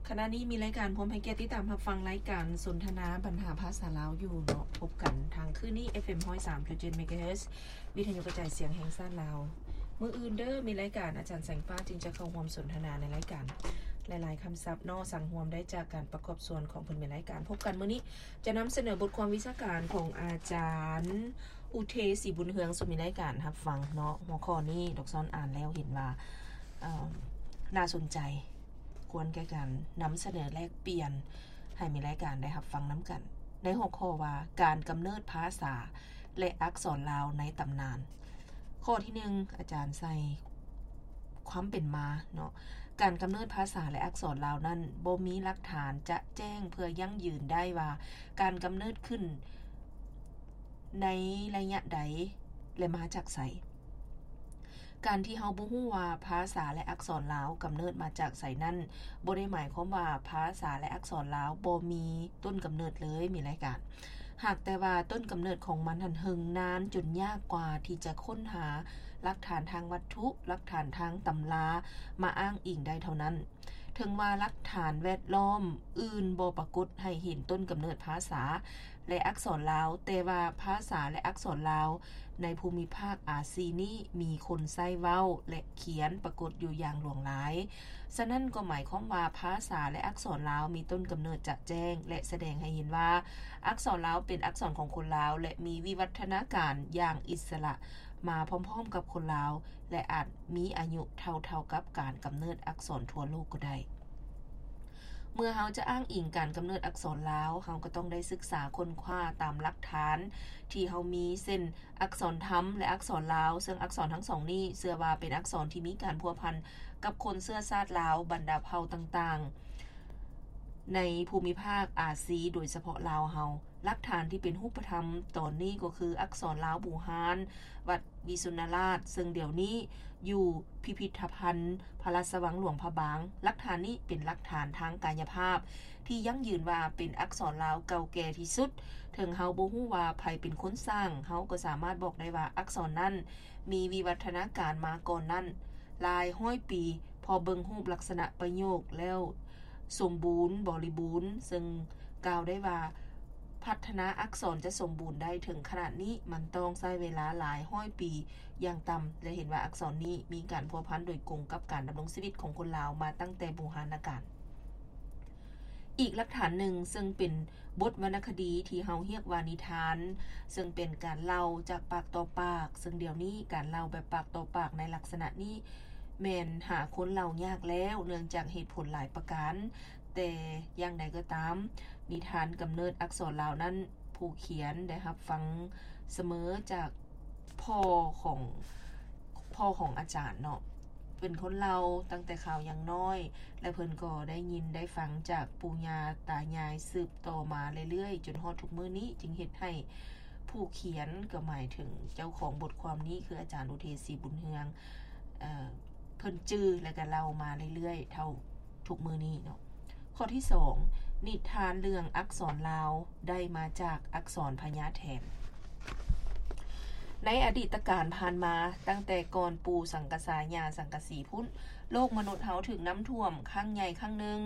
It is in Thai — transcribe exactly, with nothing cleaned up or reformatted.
ขณะนี้มีรายการพร้อมให้เกียรติติดตามรับฟังรายการสนทนาปัญหาภาษาลาวอยู่เนาะพบกันทางคืนนี้ เอฟ เอ็ม หนึ่งร้อยสามจุดเจ็ด เมกะเฮิรตซ์ วิทยุกระจายเสียงแห่งชาติลาวมื้ออื่นเด้อมีรายการอาจารย์แสงฟ้าจึงจะเข้าร่วมสนทนาในรายการหลายๆคำศัพท์เนาะสั่งร่วมได้จากการประกอบส่วนของเพิ่นเป็นรายการพบกันมื้อนี้จะนำเสนอบทความวิชาการของอาจารย์อุเทศศรีบุญเฮืองสุมีรายการรับฟังเนาะหัวข้อนี้ดอกซ้อนอ่านแล้วเห็นว่าเอ่อน่าสนใจควรแก่การนำเสนอแลกเปลี่ยนให้มีรายการได้รับฟังน้ำกันในหัวข้อว่าการกำเนิดภาษาและอักษรลาวในตำนานข้อที่หนึ่งอาจารย์ใส่ความเป็นมาเนาะการกำเนิดภาษาและอักษรลาวนั้นบ่มีหลักฐานจะแจ้งเพื่อยั่งยืนได้ว่าการกำเนิดขึ้นในระยะใดและมาจากไสการที่เฮาบ่ฮู้ว่าภาษาและอักษรลาวกำเนิดมาจากไสนั้นบ่ได้หมายความว่าภาษาและอักษรลาวบ่มีต้นกำเนิดเลยมีรายการหากแต่ว่าต้นกำเนิดของมันหันหึงนานจนยากกว่าที่จะค้นหาหลักฐานทางวัตถุหลักฐานทางตำรามาอ้างอิงได้เท่านั้นถึงว่าหลักฐานแวดล้อมอื่นบ่ปรากฏให้เห็นต้นกำเนิดภาษาและอักษรลาวแต่ว่าภาษาและอักษรลาวในภูมิภาคอาซีนี้มีคนใช้เว้าและเขียนปรากฏอยู่อย่างหลวงหลายฉะนั้นก็หมายความว่าภาษาและอักษรลาวมีต้นกำเนิดจะแจ้งและแสดงให้เห็นว่าอักษรลาวเป็นอักษรของคนลาวและมีวิวัฒนาการอย่างอิสระมาพร้อมๆกับคนลาวและอาจมีอายุเท่าๆกับการกำเนิดอักษรทั่วโลกก็ได้เมื่อเฮาจะอ้างอิงการกำเนิดอักษรลาวเฮาก็ต้องได้ศึกษาค้นคว้าตามหลักฐานที่เฮามีเช่นอักษรธรรมและอักษรลาวซึ่งอักษรทั้งสองนี้เชื่อว่าเป็นอักษรที่มีการพัวพันกับคนเชื้อชาติลาวบรรดาเผ่าต่างๆในภูมิภาคอาซีโดยเฉพาะลาวเฮาหลักฐานที่เป็นรูปธรรมตอนนี้ก็คืออักษรลาวบูฮานวัดวิสุณราชซึ่งเดี๋ยวนี้อยู่พิพิธภัณฑ์พระราชวังหลวงพระบางหลักฐานนี้เป็นหลักฐานทางกายภาพที่ยั่งยืนว่าเป็นอักษรลาวเก่าแก่ที่สุดถึงเฮาบ่ฮู้ว่าไผเป็นคนสร้างเฮาก็สามารถบอกได้ว่าอักษรนั้นมีวิวัฒนาการมาก่อนนั้นหลายร้อยปีพอเบิ่งรูปลักษณะประโยคแล้วสมบูรณ์บริบูรณ์ซึ่งกล่าวได้ว่าพัฒนาอักษรจะสมบูรณ์ได้ถึงขนาดนี้มันต้องใช้เวลาหลายร้อยปีอย่างต่ำและเห็นว่าอักษรนี้มีการพัวพันโดยกงกับการดำรงชีวิตของคนลาวมาตั้งแต่โบราณกาลอีกหลักฐานหนึ่งซึ่งเป็นบทวรรณคดีที่เฮาเรียกว่านิทานซึ่งเป็นการเล่าจากปากต่อปากซึ่งเดี๋ยวนี้การเล่าแบบปากต่อปากในลักษณะนี้แม่นหาคนเล่ายากแล้วเนื่องจากเหตุผลหลายประการแต่อย่างใดก็ตามนิทานกำเนิดอักษรลาวนั้นผู้เขียนได้รับฟังเสมอจากพ่อของพ่อของอาจารย์เนาะเป็นคนเล่าตั้งแต่ข่าวยังน้อยและเพิ่นก็ได้ยินได้ฟังจากปู่ย่าตายายสืบต่อมาเรื่อยๆจนฮอดทุกมื้อนี้จึงเฮ็ดให้ผู้เขียนก็หมายถึงเจ้าของบทความนี้คืออาจารย์อุเทศศรีบุญเฮืองเอ่อเพิ่นจื้อและก็เล่ามาเรื่อยๆเท่าทุกมื้อนี้เนาะข้อที่สองนิทานเรื่องอักษรลาวได้มาจากอักษรพญาแถนในอดีตการผ่านมาตั้งแต่ก่อนปู่สังกะสาญาสังกะสีพุ่นโลกมนุษย์เฮาถึงน้ำท่วมครั้งใหญ่ครั้งนึง